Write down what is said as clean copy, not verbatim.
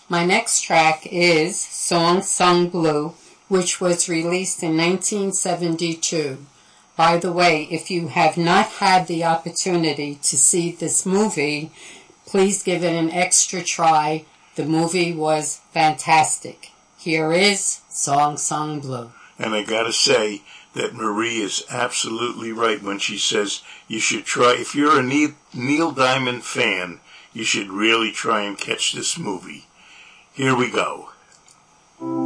My next track is Song Sung Blue, which was released in 1972. By the way, if you have not had the opportunity to see this movie, please give it an extra try. The movie was fantastic. Here is Song Sung Blue. And I gotta say that Marie is absolutely right when she says you should try, if you're a Neil Diamond fan, you should really try and catch this movie. Here we go.